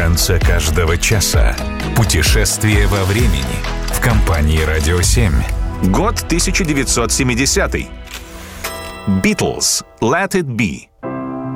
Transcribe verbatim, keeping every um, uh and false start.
конце каждого часа. Путешествие во времени в компании «Радио семь». Год тысяча девятьсот семидесятый. Beatles. Let it be.